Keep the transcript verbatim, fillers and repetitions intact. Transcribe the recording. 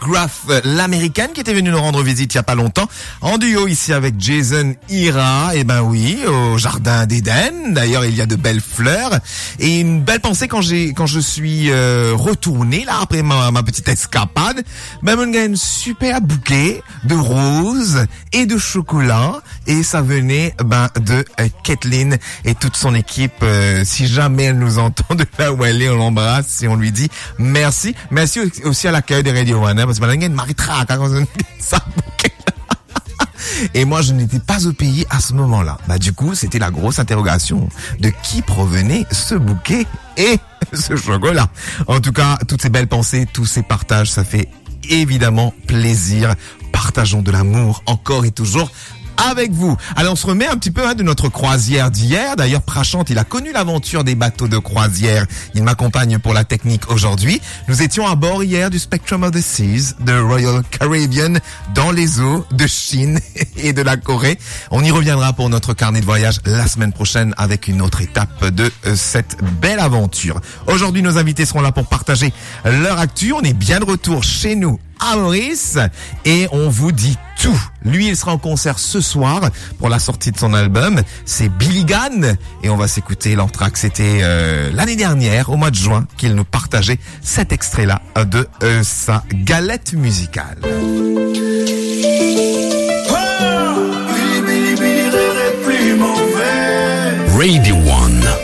McGrath, l'américaine qui était venue nous rendre visite il y a pas longtemps, en duo ici avec Jason Ira. Et ben oui, au jardin d'Éden. D'ailleurs, il y a de belles fleurs et une belle pensée quand j'ai quand je suis euh, retourné là après ma, ma petite escapade. Ben on a un super bouquet de roses et de chocolat et ça venait ben de euh, Kathleen et toute son équipe. Euh, si jamais elle nous entend de là où elle est, on l'embrasse et on lui dit merci. Merci aussi à l'accueil de Radio One, hein, parce que maintenant, il y a une maritraque, quand on ça bouquet. Et moi, je n'étais pas au pays à ce moment-là. Bah, du coup, c'était la grosse interrogation de qui provenait ce bouquet et ce chocolat. En tout cas, toutes ces belles pensées, tous ces partages, ça fait évidemment plaisir. Partageons de l'amour encore et toujours avec vous. Alors on se remet un petit peu hein, de notre croisière d'hier. D'ailleurs, Prachant, il a connu l'aventure des bateaux de croisière. Il m'accompagne pour la technique aujourd'hui. Nous étions à bord hier du Spectrum of the Seas de Royal Caribbean dans les eaux de Chine et de la Corée. On y reviendra pour notre carnet de voyage la semaine prochaine avec une autre étape de euh, cette belle aventure. Aujourd'hui, nos invités seront là pour partager leur actu. On est bien de retour chez nous à Maurice et on vous dit tout. Lui, il sera en concert ce soir pour la sortie de son album. C'est Billy Gunn et on va s'écouter leur track. C'était euh, l'année dernière, au mois de juin, qu'il nous partageait cet extrait-là de euh, sa galette musicale. Radio One.